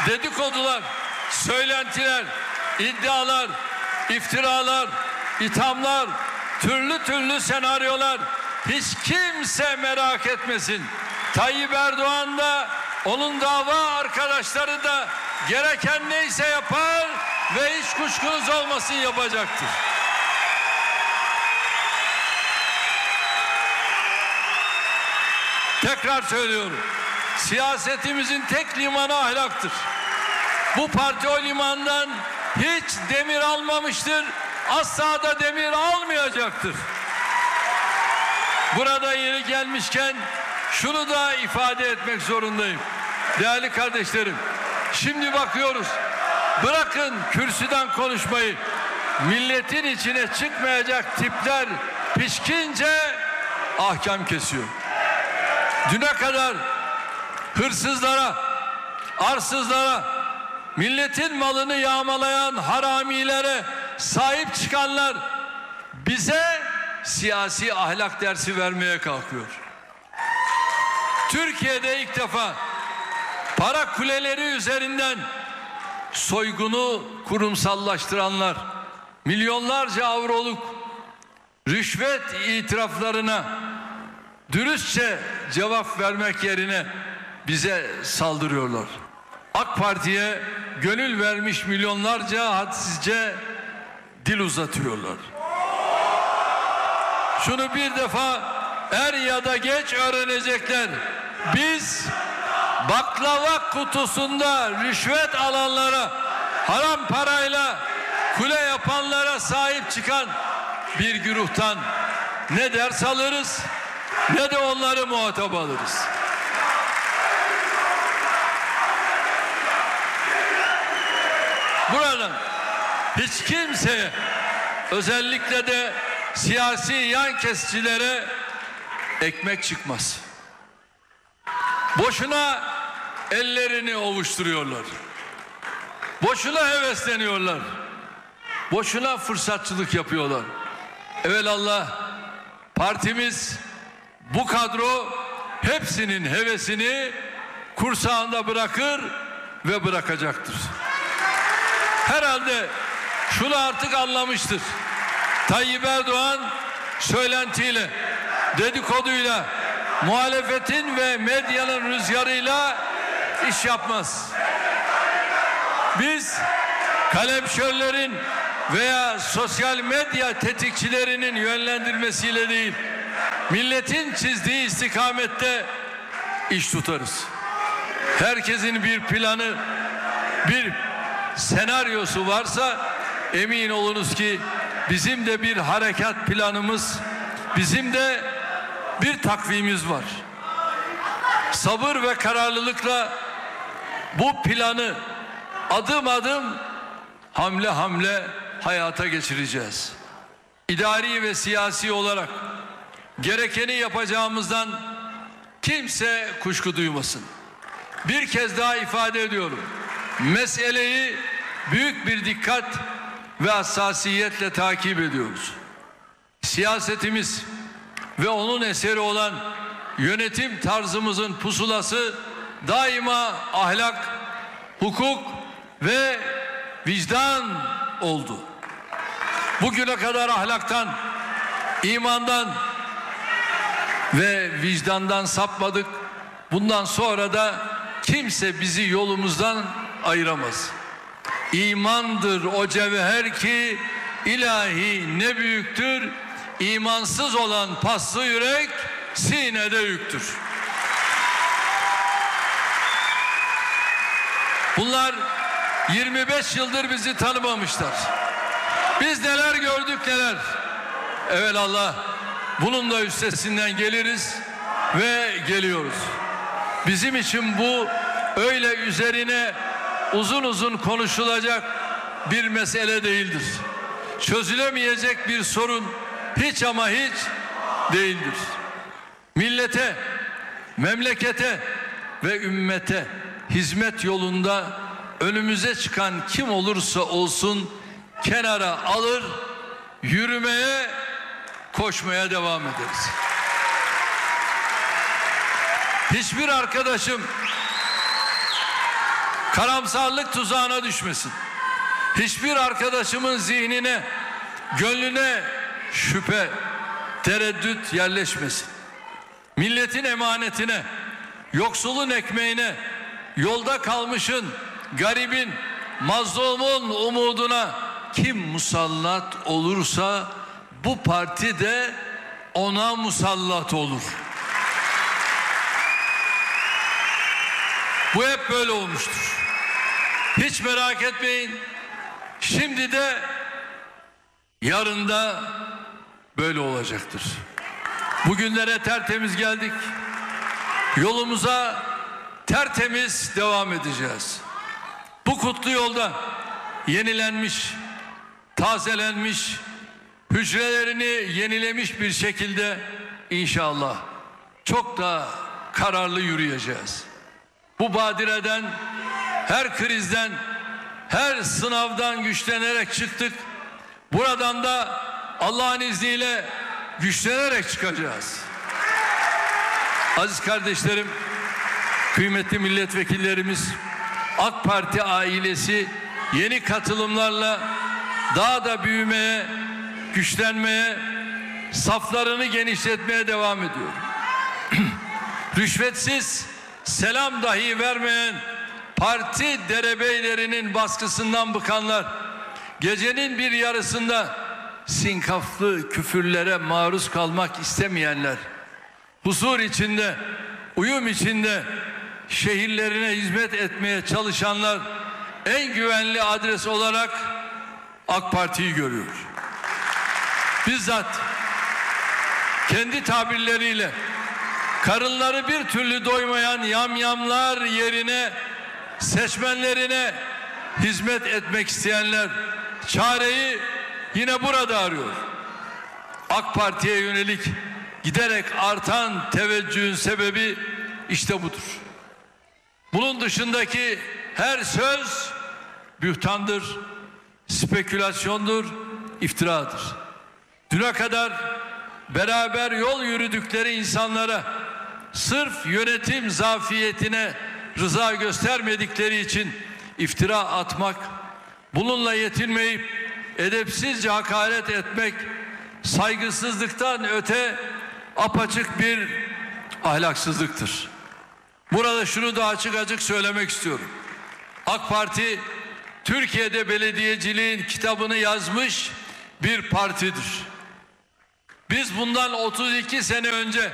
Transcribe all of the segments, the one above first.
dedikodular, söylentiler, iddialar, iftiralar, ithamlar, türlü senaryolar, hiç kimse merak etmesin. Tayyip Erdoğan da onun dava arkadaşları da gereken neyse yapar ve hiç kuşkunuz olmasın yapacaktır. Tekrar söylüyorum. Siyasetimizin tek limanı ahlaktır. Bu parti o limandan hiç demir almamıştır. Asla da demir almayacaktır. Burada yeri gelmişken şunu da ifade etmek zorundayım. Değerli kardeşlerim, şimdi bakıyoruz. Bırakın kürsüden konuşmayı. Milletin içine çıkmayacak tipler pişkince ahkam kesiyor. Düne kadar hırsızlara, arsızlara, milletin malını yağmalayan haramilere sahip çıkanlar bize siyasi ahlak dersi vermeye kalkıyor. Türkiye'de ilk defa para kuleleri üzerinden soygunu kurumsallaştıranlar milyonlarca avroluk rüşvet itiraflarına dürüstçe cevap vermek yerine bize saldırıyorlar. AK Parti'ye gönül vermiş milyonlarca hadsizce dil uzatıyorlar. Şunu bir defa er ya da geç öğrenecekler. Biz baklava kutusunda rüşvet alanlara, haram parayla kule yapanlara sahip çıkan bir güruhtan ne ders alırız ne de onları muhatap alırız. Buradan hiç kimseye, özellikle de siyasi yan kesicilere ekmek çıkmaz. Boşuna ellerini ovuşturuyorlar. Boşuna hevesleniyorlar. Boşuna fırsatçılık yapıyorlar. Evelallah partimiz, bu kadro hepsinin hevesini kursağında bırakır ve bırakacaktır. Herhalde şunu artık anlamıştır. Tayyip Erdoğan söylentiyle, dedikoduyla, muhalefetin ve medyanın rüzgarıyla iş yapmaz. Biz kalemşörlerin veya sosyal medya tetikçilerinin yönlendirmesiyle değil, milletin çizdiği istikamette iş tutarız. Herkesin bir planı, bir senaryosu varsa emin olunuz ki bizim de bir harekat planımız, bizim de bir takvimimiz var. Sabır ve kararlılıkla bu planı adım adım, hamle hamle hayata geçireceğiz. İdari ve siyasi olarak gerekeni yapacağımızdan kimse kuşku duymasın. Bir kez daha ifade ediyorum. Meseleyi büyük bir dikkat ve hassasiyetle takip ediyoruz. Siyasetimiz ve onun eseri olan yönetim tarzımızın pusulası daima ahlak, hukuk ve vicdan oldu. Bugüne kadar ahlaktan, imandan ve vicdandan sapmadık. Bundan sonra da kimse bizi yolumuzdan ayıramaz. İmandır o cevher ki ilahi ne büyüktür. İmansız olan paslı yürek sinede yüktür. Bunlar 25 yıldır bizi tanımamışlar. Biz neler gördük neler. Evelallah bunun da üstesinden geliriz ve geliyoruz. Bizim için bu öyle üzerine uzun uzun konuşulacak bir mesele değildir. Çözülemeyecek bir sorun hiç ama hiç değildir. Millete, memlekete ve ümmete hizmet yolunda önümüze çıkan kim olursa olsun kenara alır, yürümeye, koşmaya devam ederiz. Hiçbir arkadaşım karamsarlık tuzağına düşmesin. Hiçbir arkadaşımın zihnine, gönlüne şüphe, tereddüt yerleşmesin. Milletin emanetine, yoksulun ekmeğine, yolda kalmışın, garibin, mazlumun umuduna kim musallat olursa bu parti de ona musallat olur. Bu hep böyle olmuştur. Hiç merak etmeyin. Şimdi de yarın da böyle olacaktır. Bugünlere tertemiz geldik. Yolumuza tertemiz devam edeceğiz. Bu kutlu yolda yenilenmiş, tazelenmiş, hücrelerini yenilemiş bir şekilde inşallah çok da kararlı yürüyeceğiz. Bu badireden, her krizden, her sınavdan güçlenerek çıktık. Buradan da Allah'ın izniyle güçlenerek çıkacağız. Aziz kardeşlerim, kıymetli milletvekillerimiz, AK Parti ailesi yeni katılımlarla daha da büyümeye, güçlenmeye, saflarını genişletmeye devam ediyor. Rüşvetsiz selam dahi vermeyen parti derebeylerinin baskısından bıkanlar, gecenin bir yarısında sinkaflı küfürlere maruz kalmak istemeyenler, huzur içinde, uyum içinde şehirlerine hizmet etmeye çalışanlar en güvenli adres olarak AK Parti'yi görüyor. Bizzat kendi tabirleriyle karınları bir türlü doymayan yamyamlar yerine seçmenlerine hizmet etmek isteyenler çareyi yine burada arıyor. AK Parti'ye yönelik giderek artan teveccühün sebebi işte budur. Bunun dışındaki her söz bühtandır, spekülasyondur, iftiradır. Düne kadar beraber yol yürüdükleri insanlara sırf yönetim zafiyetine rıza göstermedikleri için iftira atmak, bununla yetinmeyip edepsizce hakaret etmek, saygısızlıktan öte apaçık bir ahlaksızlıktır. Burada şunu da açık açık söylemek istiyorum. AK Parti Türkiye'de belediyeciliğin kitabını yazmış bir partidir. Biz bundan 32 sene önce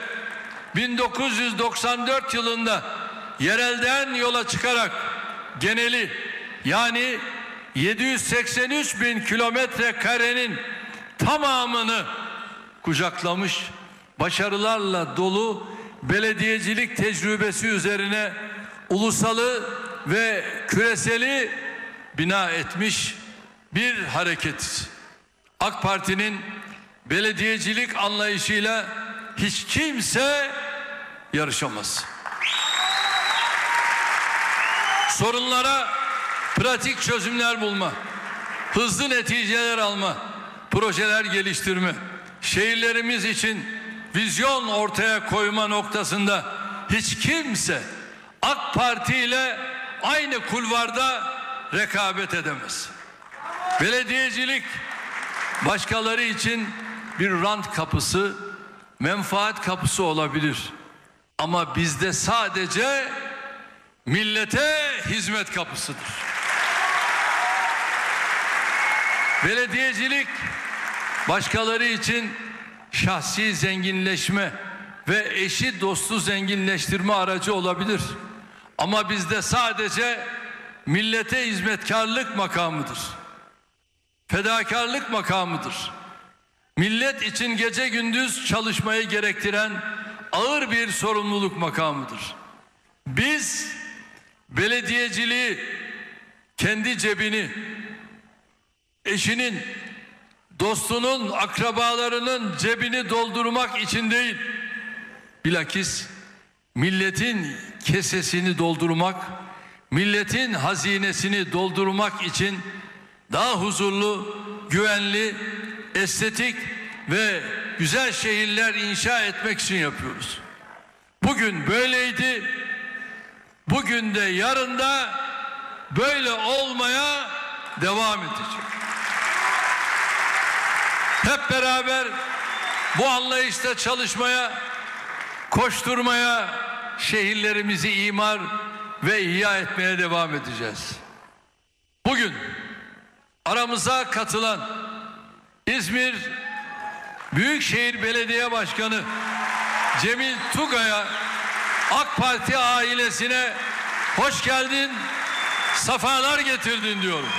1994 yılında yerelden yola çıkarak geneli, yani 783 bin kilometre karenin tamamını kucaklamış, başarılarla dolu belediyecilik tecrübesi üzerine ulusalı ve küreseli bina etmiş bir hareket. AK Parti'nin belediyecilik anlayışıyla hiç kimse yarışamaz. Sorunlara pratik çözümler bulma, hızlı neticeler alma, projeler geliştirme, şehirlerimiz için vizyon ortaya koyma noktasında hiç kimse AK Parti ile aynı kulvarda rekabet edemez. Belediyecilik başkaları için bir rant kapısı, menfaat kapısı olabilir. Ama bizde sadece millete hizmet kapısıdır. Belediyecilik başkaları için şahsi zenginleşme ve eşi dostu zenginleştirme aracı olabilir. Ama bizde sadece millete hizmetkarlık makamıdır. Fedakarlık makamıdır. Millet için gece gündüz çalışmayı gerektiren ağır bir sorumluluk makamıdır. Biz belediyeciliği kendi cebini, eşinin, dostunun, akrabalarının cebini doldurmak için değil, bilakis milletin kesesini doldurmak, milletin hazinesini doldurmak için daha huzurlu, güvenli, estetik ve güzel şehirler inşa etmek için yapıyoruz. Bugün böyleydi, bugün de yarın da böyle olmaya devam edecek. Hep beraber bu anlayışta çalışmaya, koşturmaya, şehirlerimizi imar ve ihya etmeye devam edeceğiz. Bugün aramıza katılan İzmir Büyükşehir Belediye Başkanı Cemil Tugay'a, AK Parti ailesine hoş geldin, sefalar getirdin diyorum.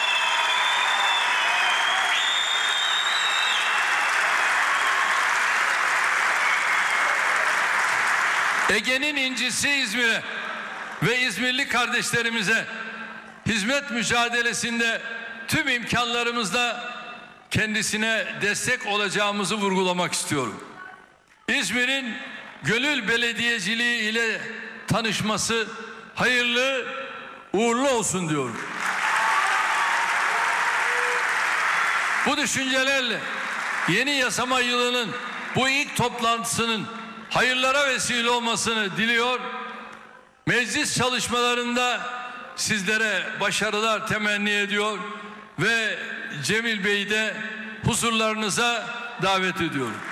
Ege'nin incisi İzmir'e ve İzmirli kardeşlerimize hizmet mücadelesinde tüm imkanlarımızla kendisine destek olacağımızı vurgulamak istiyorum. İzmir'in gönül belediyeciliği ile tanışması hayırlı, uğurlu olsun diyorum. Bu düşüncelerle yeni yasama yılının bu ilk toplantısının hayırlara vesile olmasını diliyor. Meclis çalışmalarında sizlere başarılar temenni ediyor ve Cemil Bey'i de huzurlarınıza davet ediyorum.